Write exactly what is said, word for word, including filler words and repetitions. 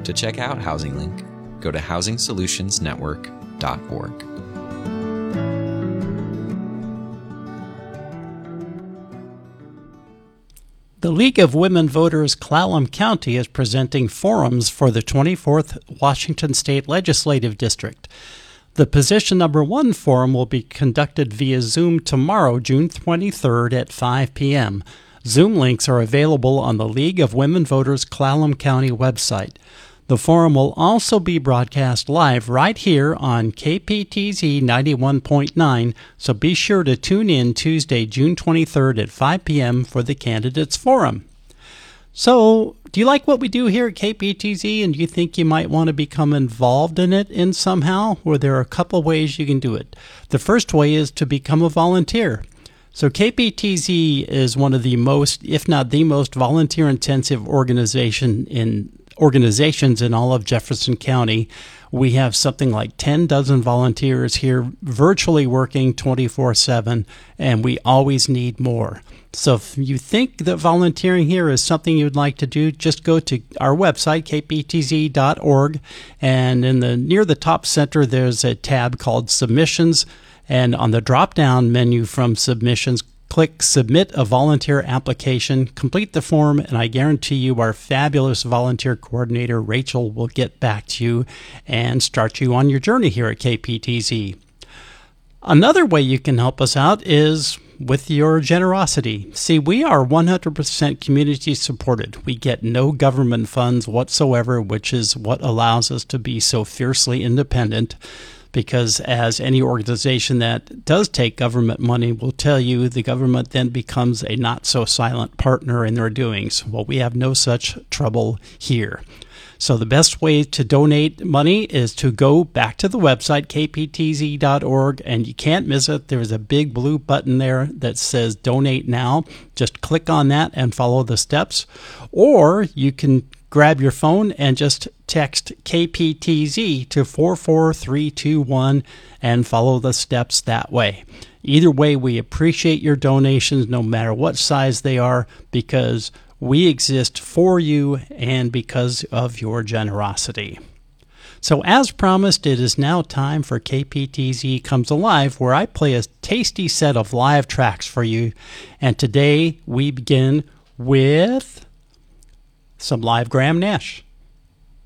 To check out Housing Link, go to housing solutions network dot org. The League of Women Voters Clallam County is presenting forums for the twenty-fourth Washington State Legislative District. The position number one forum will be conducted via Zoom tomorrow, June twenty-third at five p.m. Zoom links are available on the League of Women Voters Clallam County website. The forum will also be broadcast live right here on K P T Z ninety-one point nine, so be sure to tune in Tuesday, June twenty-third at five p.m. for the Candidates Forum. So, do you like what we do here at K P T Z, and do you think you might want to become involved in it in somehow? Well, there are a couple ways you can do it. The first way is to become a volunteer. So K P T Z is one of the most, if not the most, volunteer-intensive organization in organizations in all of Jefferson County. We have something like ten dozen volunteers here virtually working twenty-four seven, and we always need more. So if you think that volunteering here is something you'd like to do, just go to our website, k p t z dot org, and in the near the top center there's a tab called Submissions, and on the drop-down menu from Submissions, click Submit a Volunteer Application, complete the form, and I guarantee you our fabulous volunteer coordinator, Rachel, will get back to you and start you on your journey here at K P T Z. Another way you can help us out is with your generosity. See, we are one hundred percent community supported. We get no government funds whatsoever, which is what allows us to be so fiercely independent. Because as any organization that does take government money will tell you, the government then becomes a not-so-silent partner in their doings. Well, we have no such trouble here. So the best way to donate money is to go back to the website, k p t z dot org, and you can't miss it. There's a big blue button there that says Donate Now. Just click on that and follow the steps. Or you can grab your phone and just text K P T Z to four four three two one and follow the steps that way. Either way, we appreciate your donations no matter what size they are, because we exist for you and because of your generosity. So as promised, it is now time for K P T Z Comes Alive, where I play a tasty set of live tracks for you. And today we begin with some live Graham Nash.